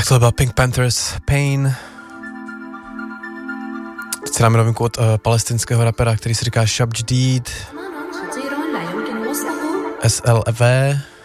Tak to byla Pink Panthers Pain. Teď si dáme novinku od palestinského rapera, který se říká Shabjdeed. SLV.